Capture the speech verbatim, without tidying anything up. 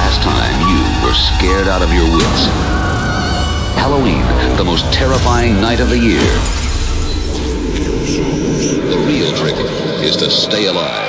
last time you were scared out of your wits? Halloween, the most terrifying night of the year. The real trick is to stay alive.